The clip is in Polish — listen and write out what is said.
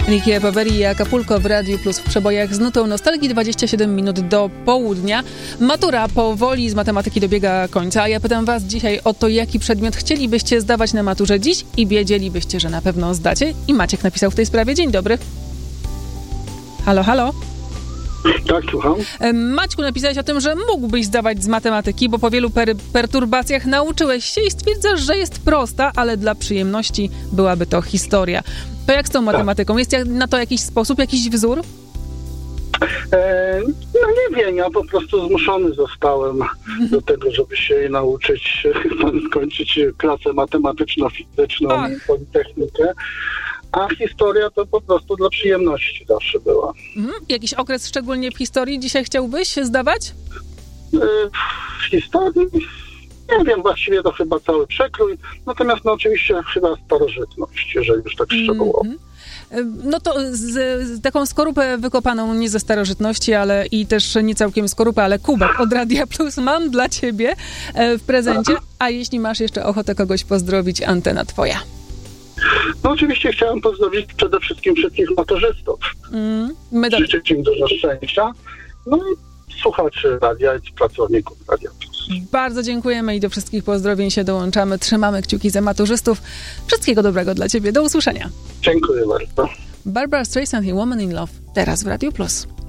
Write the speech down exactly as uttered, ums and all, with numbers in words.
Ricky Poveri i Acapulco w Radiu Plus w przebojach z nutą nostalgii. Dwadzieścia siedem minut do południa. Matura powoli z matematyki dobiega końca, a ja pytam was dzisiaj o to, jaki przedmiot chcielibyście zdawać na maturze dziś i wiedzielibyście, że na pewno zdacie. I Maciek napisał w tej sprawie. Dzień dobry. Halo, halo. Tak, słucham. Maćku, napisałeś o tym, że mógłbyś zdawać z matematyki, bo po wielu per- perturbacjach nauczyłeś się i stwierdzasz, że jest prosta, ale dla przyjemności byłaby to historia. To jak z tą matematyką? Jest na to jakiś sposób, jakiś wzór? E, no nie wiem, ja po prostu zmuszony zostałem do tego, żeby się jej nauczyć, skończyć klasę matematyczno-fizyczną i politechnikę. A historia to po prostu dla przyjemności zawsze była. Mhm. Jakiś okres szczególnie w historii dzisiaj chciałbyś zdawać? W historii, nie wiem, właściwie to chyba cały przekrój. Natomiast no oczywiście chyba starożytność, jeżeli już tak szczegółowo. Mm-hmm. No to z, z taką skorupę wykopaną nie ze starożytności, ale i też nie całkiem skorupę, ale kubek od Radia Plus mam dla ciebie w prezencie. A jeśli masz jeszcze ochotę kogoś pozdrowić, antena twoja. No oczywiście chciałem pozdrowić przede wszystkim wszystkich maturzystów. Mm, my Życzę im dużo szczęścia. No i słuchaczy radia i pracowników Radia Plus. Bardzo dziękujemy i do wszystkich pozdrowień się dołączamy. Trzymamy kciuki za maturzystów. Wszystkiego dobrego dla ciebie. Do usłyszenia. Dziękuję bardzo. Barbara Streisand i Woman in Love teraz w Radiu Plus.